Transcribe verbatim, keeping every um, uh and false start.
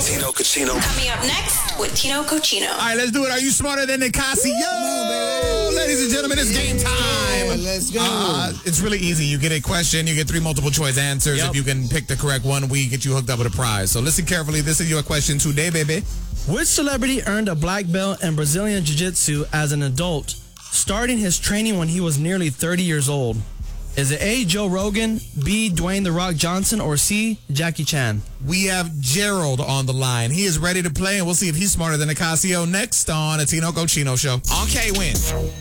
Tino Cochino. Coming up next with Tino Cochino. All right, let's do it. Are you smarter than Nicasio? Yo, ladies and gentlemen, it's game time. Yeah, let's go. Uh, it's really easy. You get a question, you get three multiple choice answers. Yep. If you can pick the correct one, we get you hooked up with a prize. So listen carefully. This is your question today, baby. Which celebrity earned a black belt in Brazilian Jiu-Jitsu as an adult, starting his training when he was nearly thirty years old? Is it A, Joe Rogan, B, Dwayne The Rock Johnson, or C, Jackie Chan? We have Gerald on the line. He is ready to play, and we'll see if he's smarter than Nicasio next on a Tino Cochino show on K-Win.